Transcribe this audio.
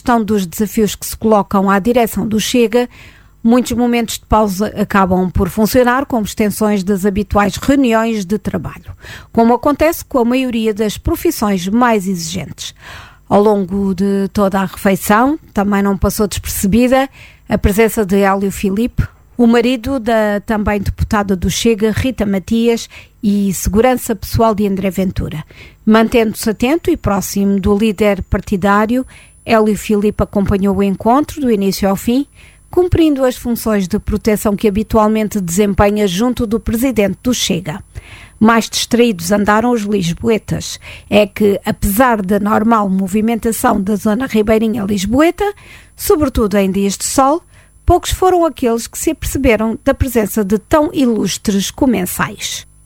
gestão dos desafios que se colocam à direção do Chega, muitos momentos de pausa acabam por funcionar como extensões das habituais reuniões de trabalho, como acontece com a maioria das profissões mais exigentes. Ao longo de toda a refeição, também não passou despercebida a presença de Hélio Filipe, o marido da também deputada do Chega, Rita Matias, e segurança pessoal de André Ventura. Mantendo-se atento e próximo do líder partidário, Hélio Filipe acompanhou o encontro do início ao fim, cumprindo as funções de proteção que habitualmente desempenha junto do presidente do Chega. Mais distraídos andaram os lisboetas. É que, apesar da normal movimentação da zona ribeirinha lisboeta, sobretudo em dias de sol, poucos foram aqueles que se aperceberam da presença de tão ilustres comensais.